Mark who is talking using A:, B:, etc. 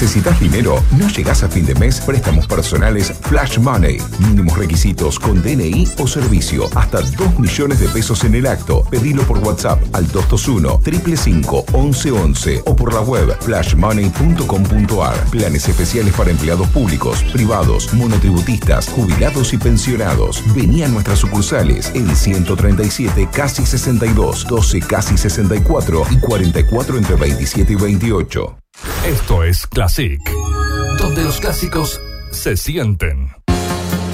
A: ¿Necesitas dinero? ¿No llegás a fin de mes? Préstamos personales Flash Money. Mínimos requisitos con DNI o servicio. Hasta 2 millones de pesos en el acto. Pedilo por WhatsApp al 221-555-1111 o por la web flashmoney.com.ar. Planes especiales para empleados públicos, privados, monotributistas, jubilados y pensionados. Vení a nuestras sucursales en 137 casi 62, 12 casi 64 y 44 entre 27 y 28.
B: Esto es Classic, donde los clásicos se sienten.